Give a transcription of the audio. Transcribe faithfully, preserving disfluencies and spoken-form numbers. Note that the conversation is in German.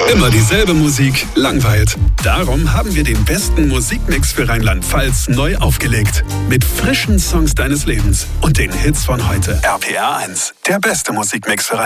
Immer dieselbe Musik langweilt. Darum haben wir den besten Musikmix für Rheinland-Pfalz neu aufgelegt. Mit frischen Songs deines Lebens und den Hits von heute. R P R eins, der beste Musikmix für Rheinland-Pfalz.